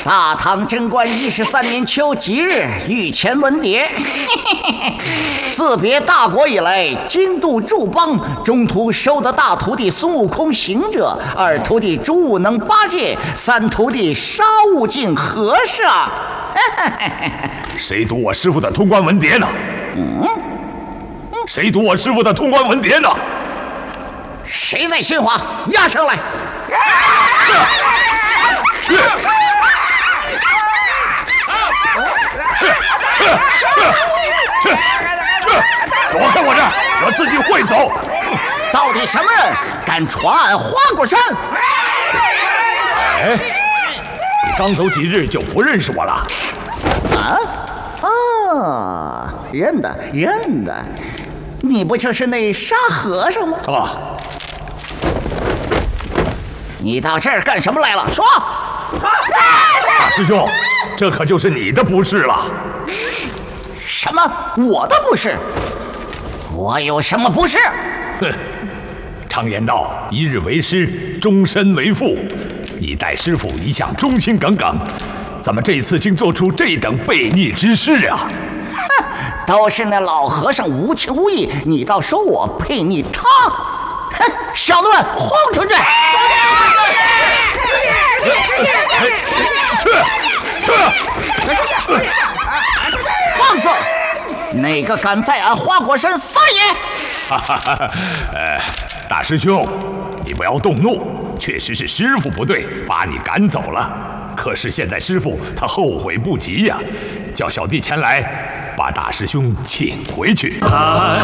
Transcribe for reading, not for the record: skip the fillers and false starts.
大唐贞观13年秋吉日，御前文牒。自别大国以来，经度诸邦，中途收的大徒弟孙悟空行者，二徒弟朱武能八戒，三徒弟沙悟净和尚。 谁读我师傅的通关文牒呢？谁读我师傅的通关文牒呢？ 谁在喧哗？押上来！ 去！躲开我这儿，我自己会走。 到底什么人敢闯俺花果山？ 哎，你刚走几日就不认识我了？ 认得。你不就是那沙和尚吗？你到这儿干什么来了？说！ 大师兄，这可就是你的不是了。 什么？我的不是？我有什么不是？ 哼，常言道，一日为师，终身为父。你待师傅一向忠心耿耿，怎么这次竟做出这等悖逆之事啊？ 哼，都是那老和尚无情无义，你倒说我悖逆他？哼，小子们，轰出去！去！放肆！哪个敢在俺花果山撒野？ 大师兄，你不要动怒，确实是师傅不对，把你赶走了。可是现在师傅他后悔不及呀，叫小弟前来把大师兄请回去。